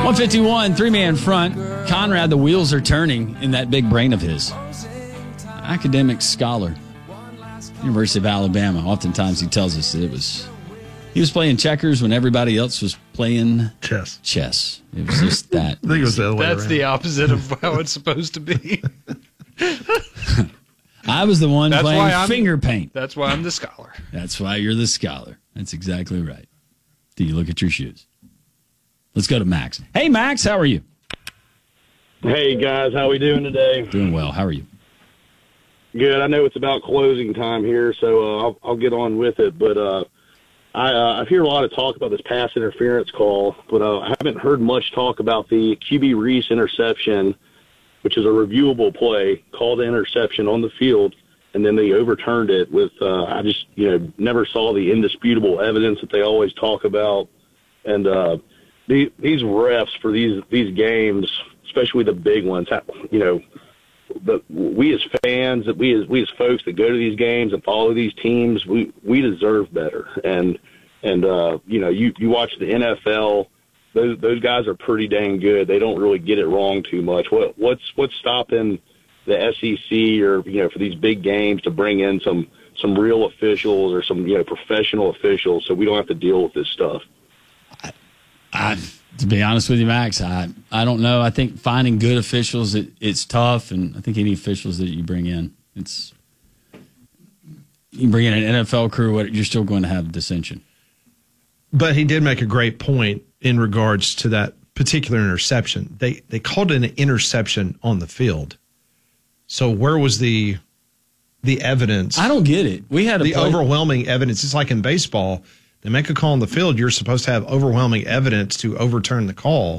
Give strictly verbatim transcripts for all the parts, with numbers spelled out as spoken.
one fifty-one, three-man front. Conrad, the wheels are turning in that big brain of his. Academic scholar, University of Alabama. Oftentimes he tells us that it was he was playing checkers when everybody else was playing chess. Chess. It was just that. I think it was the other way That's around. the opposite of how it's supposed to be. I was the one That's playing why I'm- finger paint. That's why I'm the scholar. That's why you're the scholar. That's exactly right. Do you look at your shoes? Let's go to Max. Hey, Max, how are you? Hey, guys, how we doing today? Doing well. How are you? Good. I know it's about closing time here, so uh, I'll, I'll get on with it. But uh, I, uh, I hear a lot of talk about this pass interference call, but uh, I haven't heard much talk about the Q B Reese interception, which is a reviewable play, called an interception on the field, and then they overturned it with, uh, I just, you know, never saw the indisputable evidence that they always talk about. And uh, the, these refs for these, these games, especially the big ones, you know, but we as fans, that we as we as folks that go to these games and follow these teams, we we deserve better. And and uh, you know, you you watch the N F L; those those guys are pretty dang good. They don't really get it wrong too much. What what's what's stopping the S E C or you know for these big games to bring in some some real officials or some you know professional officials so we don't have to deal with this stuff? I, I To be honest with you, Max, I, I don't know. I think finding good officials, it, it's tough, and I think any officials that you bring in, it's you can bring in an N F L crew, you're still going to have dissension. But he did make a great point in regards to that particular interception. They they called it an interception on the field. So where was the the evidence? I don't get it. We had a the play- overwhelming evidence. It's like in baseball. They make a call on the field, you're supposed to have overwhelming evidence to overturn the call.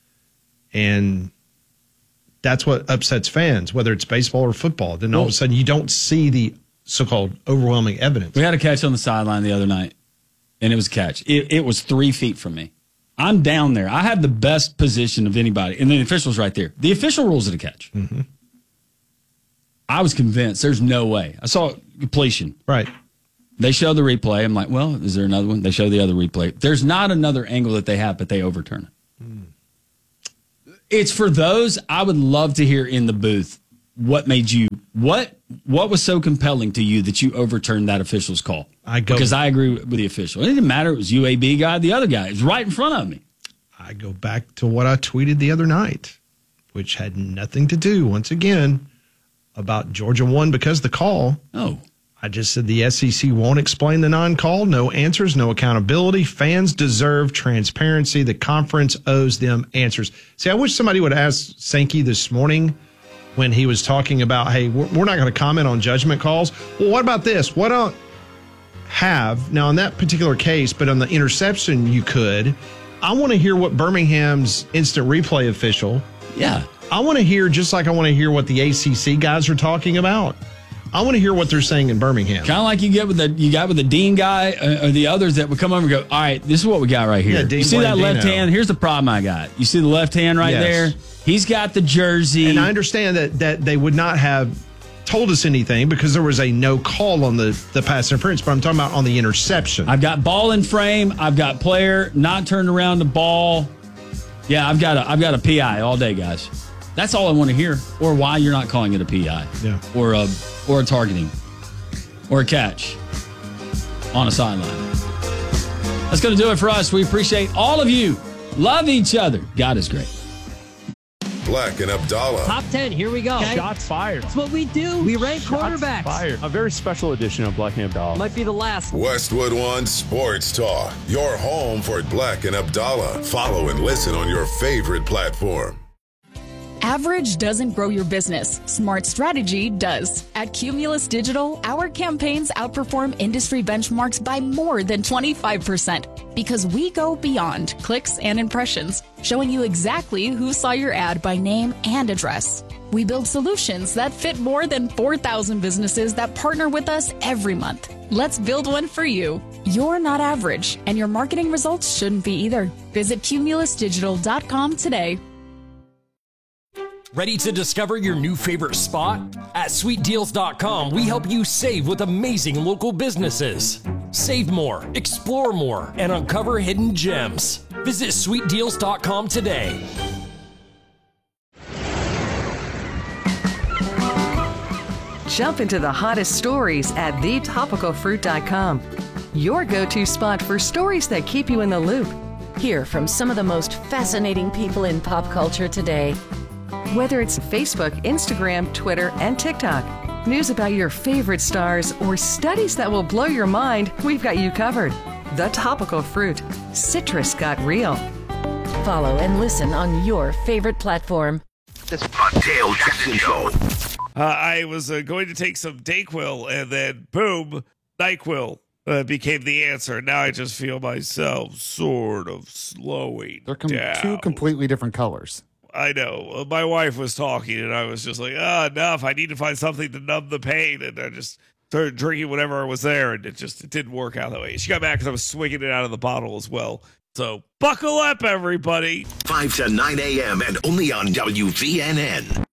And that's what upsets fans, whether it's baseball or football. Then all well, of a sudden you don't see the so-called overwhelming evidence. We had a catch on the sideline the other night, and it was a catch. It, it was three feet from me. I'm down there. I have the best position of anybody, and the official's right there. The official rules it a catch. Mm-hmm. I was convinced there's no way. I saw completion. Right. They show the replay. I'm like, well, is there another one? They show the other replay. There's not another angle that they have, but they overturn it. Mm. It's for those. I would love to hear in the booth what made you, what what was so compelling to you that you overturned that official's call? I go, because I agree with the official. It didn't matter. It was U A B guy, the other guy. It was right in front of me. I go back to what I tweeted the other night, which had nothing to do, once again, about Georgia won because the call. Oh. I just said the S E C won't explain the non-call, no answers, no accountability. Fans deserve transparency. The conference owes them answers. See, I wish somebody would ask Sankey this morning when he was talking about, hey, we're not going to comment on judgment calls. Well, what about this? What don't have, now in that particular case, but on the interception you could, I want to hear what Birmingham's instant replay official. Yeah. I want to hear, just like I want to hear what the A C C guys are talking about. I want to hear what they're saying in Birmingham. Kind of like you get with the you got with the Dean guy uh, or the others that would come over and go, all right, this is what we got right here. Yeah, Dean you see that Blandino. left hand? Here's the problem I got. You see the left hand right Yes. there? He's got the jersey. And I understand that that they would not have told us anything because there was a no call on the, the pass interference, but I'm talking about on the interception. I've got ball in frame. I've got player not turned around the ball. Yeah, I've got a I've got a P I all day, guys. That's all I want to hear. Or why you're not calling it a P I. Yeah. Or a or a targeting. Or a catch on a sideline. That's going to do it for us. We appreciate all of you. Love each other. God is great. Black and Abdallah. Top ten, here we go. Okay? Shots fired. That's what we do. We rank Shots quarterbacks. fired. A very special edition of Black and Abdallah. Might be the last. Westwood One Sports Talk. Your home for Black and Abdallah. Follow and listen on your favorite platform. Average doesn't grow your business. Smart strategy does. At Cumulus Digital, our campaigns outperform industry benchmarks by more than twenty-five percent because we go beyond clicks and impressions, showing you exactly who saw your ad by name and address. We build solutions that fit more than four thousand businesses that partner with us every month. Let's build one for you. You're not average, and your marketing results shouldn't be either. Visit cumulus digital dot com today. Ready to discover your new favorite spot? At sweet deals dot com, we help you save with amazing local businesses. Save more, explore more, and uncover hidden gems. Visit sweet deals dot com today. Jump into the hottest stories at the topical fruit dot com. Your go-to spot for stories that keep you in the loop. Hear from some of the most fascinating people in pop culture today. Whether it's Facebook, Instagram, Twitter, and TikTok, news about your favorite stars, or studies that will blow your mind, we've got you covered. The Topical Fruit. Citrus got real. Follow and listen on your favorite platform. The Dale Jackson Show. Uh, I was uh, going to take some Dayquil, and then boom, NyQuil uh, became the answer. Now I just feel myself sort of slowing They're com- down. two completely different colors. I know. Uh, my wife was talking, and I was just like, ah, enough. I need to find something to numb the pain. And I just started drinking whatever was there, and it just it didn't work out that way. She got mad because I was swinging it out of the bottle as well. So buckle up, everybody. five to nine a.m. and only on W V N N.